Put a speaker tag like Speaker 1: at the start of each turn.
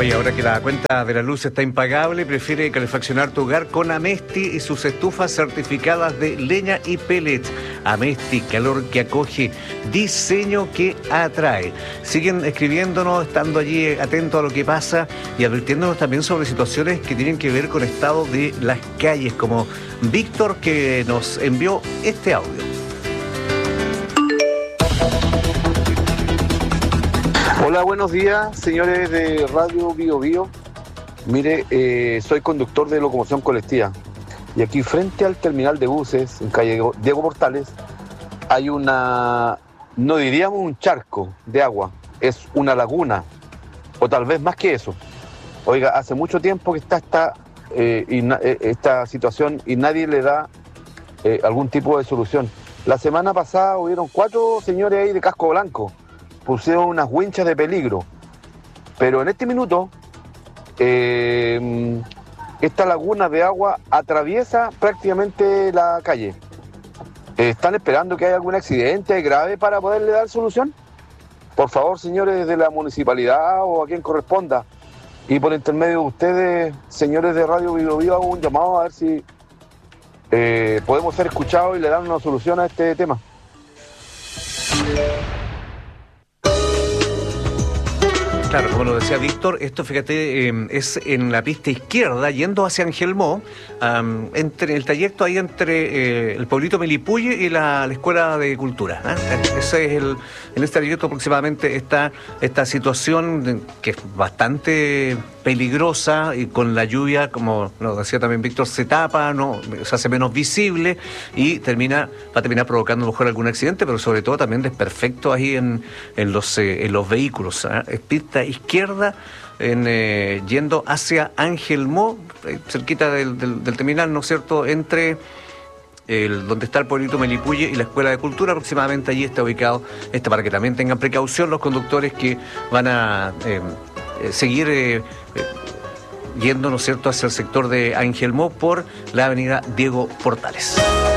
Speaker 1: Oye, ahora que la cuenta de la luz está impagable, prefiere calefaccionar tu hogar con Amesti y sus estufas certificadas de leña y pellets. Amesti, calor que acoge, diseño que atrae. Siguen escribiéndonos, estando allí atentos a lo que pasa y advirtiéndonos también sobre situaciones que tienen que ver con estado de las calles, como Víctor, que nos envió este audio.
Speaker 2: Hola, buenos días, señores de Radio Bio Bio. Mire, soy conductor de locomoción colectiva y aquí frente al terminal de buses, en calle Diego Portales, hay una, no diríamos un charco de agua, es una laguna, o tal vez más que eso. Oiga, hace mucho tiempo que está esta situación y nadie le da algún tipo de solución. La semana pasada hubieron 4 señores ahí de casco blanco, pusieron unas winchas de peligro, pero en este minuto esta laguna de agua atraviesa prácticamente la calle. ¿Están esperando que haya algún accidente grave para poderle dar solución? Por favor, señores de la municipalidad o a quien corresponda, y por intermedio de ustedes, señores de Radio Bio Bio, hago un llamado a ver si podemos ser escuchados y le dan una solución a este tema.
Speaker 1: Claro, como lo decía Víctor, esto, fíjate, es en la pista izquierda, yendo hacia Angelmó, entre el trayecto ahí entre el pueblito Melipulli y la Escuela de Cultura. Ese es en este trayecto aproximadamente está esta situación que es bastante peligrosa, y con la lluvia, como nos decía también Víctor, se tapa, se hace menos visible y va a terminar provocando a lo mejor algún accidente, pero sobre todo también desperfectos ahí en los vehículos. Es pista izquierda yendo hacia Angelmó, cerquita del terminal, ¿no es cierto?, entre donde está el pueblito Melipulli y la Escuela de Cultura. Aproximadamente allí está ubicado para que también tengan precaución los conductores que van a seguir yendo, ¿no es cierto?, hacia el sector de Angelmó por la avenida Diego Portales.